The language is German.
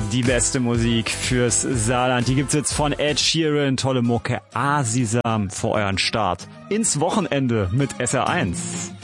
Die beste Musik fürs Saarland, die gibt's jetzt von Ed Sheeran, tolle Mucke, Asisam für euren Start ins Wochenende mit SR1.